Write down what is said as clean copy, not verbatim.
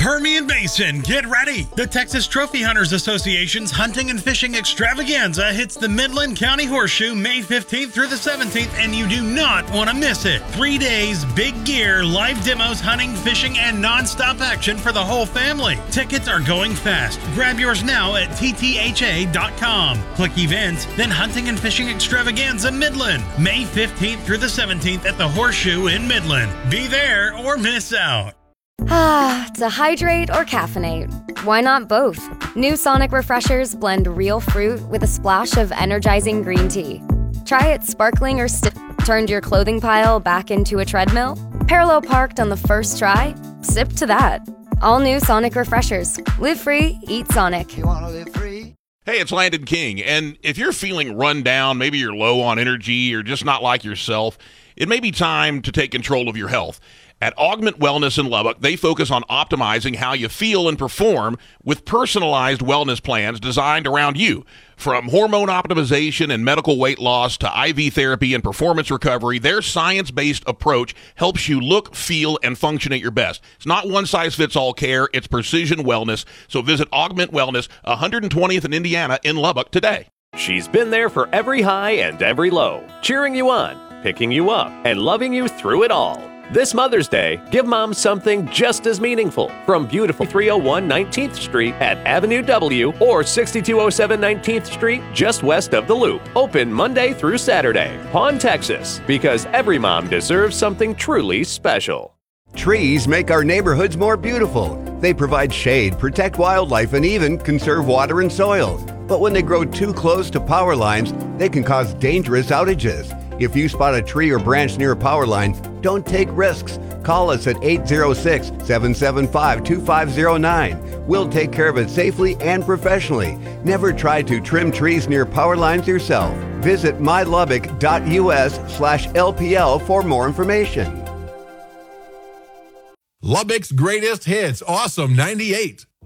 Permian Basin, get ready! The Texas Trophy Hunters Association's Hunting and Fishing Extravaganza hits the Midland County Horseshoe May 15th through the 17th, and you do not want to miss it. 3 days, big gear, live demos, hunting, fishing, and non-stop action for the whole family. Tickets are going fast. Grab yours now at ttha.com. Click events, then Hunting and Fishing Extravaganza Midland, May 15th through the 17th at the Horseshoe in Midland. Be there or miss out. To hydrate or caffeinate? Why not both? New Sonic Refreshers blend real fruit with a splash of energizing green tea. Try it sparkling or turned your clothing pile back into a treadmill? Parallel parked on the first try? Sip to that. All new Sonic Refreshers. Live free, eat Sonic. You want to live free? Hey, it's Landon King, and if you're feeling run down, maybe you're low on energy or just not like yourself, it may be time to take control of your health. At Augment Wellness in Lubbock, they focus on optimizing how you feel and perform with personalized wellness plans designed around you. From hormone optimization and medical weight loss to IV therapy and performance recovery, their science-based approach helps you look, feel, and function at your best. It's not one-size-fits-all care. It's precision wellness. So visit Augment Wellness, 120th in Indiana in Lubbock today. She's been there for every high and every low, cheering you on, picking you up, and loving you through it all. This Mother's Day, give Mom something just as meaningful. From beautiful 301 19th Street at Avenue W or 6207 19th Street just west of the Loop. Open Monday through Saturday. Pawn, Texas, because every mom deserves something truly special. Trees make our neighborhoods more beautiful. They provide shade, protect wildlife, and even conserve water and soil. But when they grow too close to power lines, they can cause dangerous outages. If you spot a tree or branch near a power line, don't take risks. Call us at 806-775-2509. We'll take care of it safely and professionally. Never try to trim trees near power lines yourself. Visit mylubbock.us/LPL for more information. Lubbock's greatest hits, Awesome 98.